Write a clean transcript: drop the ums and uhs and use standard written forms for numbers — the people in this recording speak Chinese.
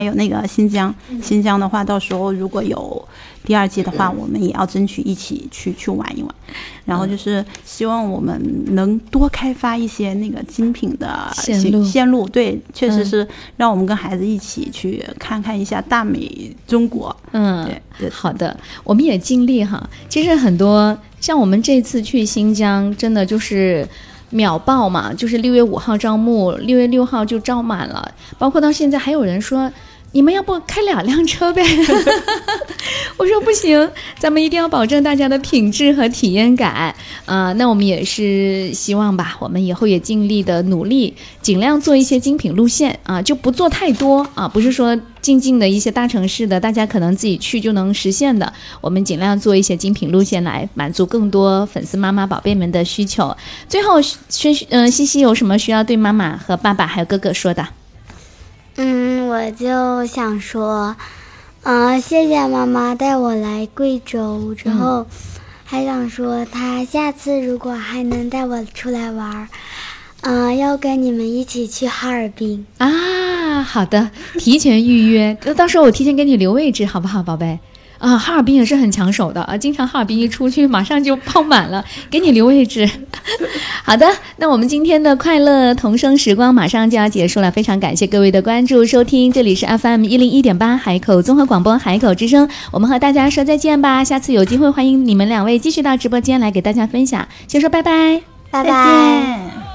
还有那个新疆，新疆的话，到时候如果有第2季的话，我们也要争取一起去玩一玩。然后就是希望我们能多开发一些那个精品的线路，对，确实是让我们跟孩子一起去看看一下大美中国。对， 好的，我们也尽力哈。其实很多像我们这次去新疆，真的就是秒报嘛，就是6月5号招募，6月6号就招满了，包括到现在还有人说你们要不开2辆车呗我说不行，咱们一定要保证大家的品质和体验感那我们也是希望吧，我们以后也尽力的努力，尽量做一些精品路线就不做太多不是说近的一些大城市的大家可能自己去就能实现的，我们尽量做一些精品路线来满足更多粉丝妈妈宝贝们的需求。最后西西有什么需要对妈妈和爸爸还有哥哥说的？ 我就想说谢谢妈妈带我来贵州之后，还想说她下次如果还能带我出来玩要跟你们一起去哈尔滨好的，提前预约到时候我提前给你留位置好不好宝贝哈尔滨也是很抢手的经常哈尔滨一出去马上就爆满了，给你留位置好的，那我们今天的快乐童声时光马上就要结束了，非常感谢各位的关注收听，这里是 FM 101.8海口综合广播海口之声，我们和大家说再见吧，下次有机会欢迎你们2位继续到直播间来给大家分享，先说拜拜， 拜拜。